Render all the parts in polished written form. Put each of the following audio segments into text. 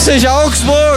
Grüß dich, Augsburg!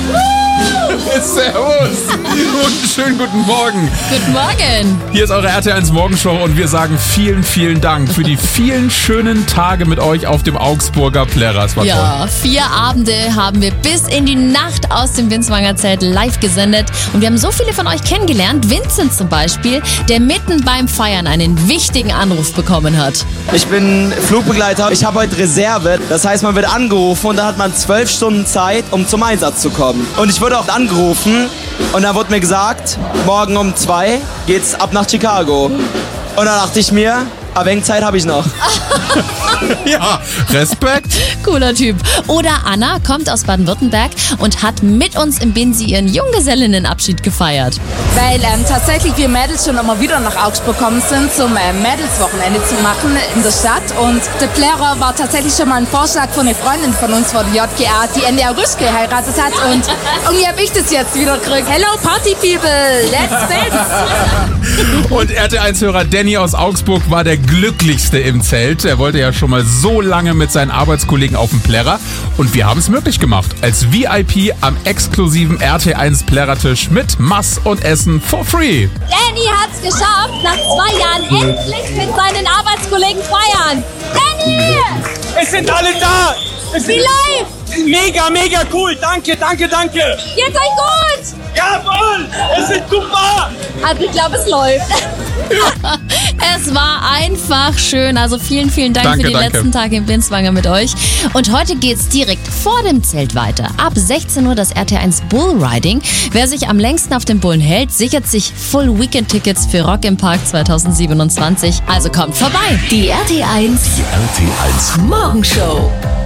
Servus! Und schönen guten Morgen. Guten Morgen. Hier ist eure RT1 Morgenshow und wir sagen vielen, vielen Dank für die vielen schönen Tage mit euch auf dem Augsburger Plärrer. Es war toll. 4 Abende haben wir bis in die Nacht aus dem Binswanger Zelt live gesendet. Und wir haben so viele von euch kennengelernt. Vincent zum Beispiel, der mitten beim Feiern einen wichtigen Anruf bekommen hat. Ich bin Flugbegleiter. Ich habe heute Reserve. Das heißt, man wird angerufen und dann hat man 12 Stunden Zeit, um zum Einsatz zu kommen. Und ich wurde auch angerufen und dann wurde mir gesagt, morgen um 2 geht's ab nach Chicago. Und dann dachte ich mir, ein wenig Zeit habe ich noch. Ja, Respekt. Cooler Typ. Oder Anna kommt aus Baden-Württemberg und hat mit uns im Binsi ihren Junggesellinnenabschied gefeiert. Weil tatsächlich wir Mädels schon immer wieder nach Augsburg gekommen sind, zum Mädelswochenende zu machen in der Stadt. Und der Plärrer war tatsächlich schon mal ein Vorschlag von einer Freundin von uns vor der JGA, die Ende August geheiratet hat. Und irgendwie habe ich das jetzt wieder gekriegt. Hello Party People, let's dance! Und RT1-Hörer Danny aus Augsburg war der glücklichste im Zelt. Er wollte ja schon mal so lange mit seinen Arbeitskollegen auf dem Plärrer. Und wir haben es möglich gemacht. Als VIP am exklusiven RT1 Plärrertisch mit Mass und Essen for free. Danny hat's geschafft, nach 2 Jahren endlich mit seinen Arbeitskollegen feiern. Danny! Es sind alle da! Wie läuft's? Mega, mega cool! Danke! Geht's euch gut? Jawohl! Es ist super! Also ich glaube, es läuft. Es war einfach schön. Also vielen, vielen Dank Danke, für die danke. letzten Tage im Binswanger mit euch. Und heute geht's direkt vor dem Zelt weiter. Ab 16 Uhr das RT1 Bull Riding. Wer sich am längsten auf dem Bullen hält, sichert sich Full Weekend Tickets für Rock im Park 2027. Also kommt vorbei. Die RT1 Morgenshow.